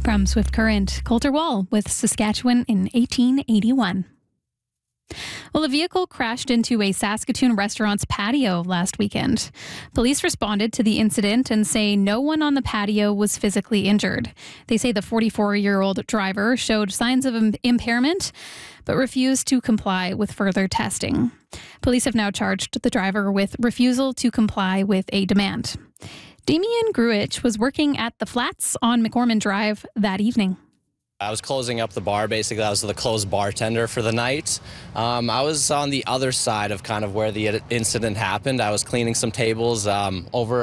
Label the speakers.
Speaker 1: From Swift Current, Coulter Wall with Saskatchewan in 1881. Well, a vehicle crashed into a Saskatoon restaurant's patio last weekend. Police responded to the incident and say no one on the patio was physically injured. They say the 44-year-old driver showed signs of impairment, but refused to comply with further testing. Police have now charged the driver with refusal to comply with a demand. Damien Gruich was working at the Flats on McCormick Drive that evening.
Speaker 2: I was closing up the bar, basically. I was the closed bartender for the night. I was on the other side of kind of where the incident happened. I was cleaning some tables over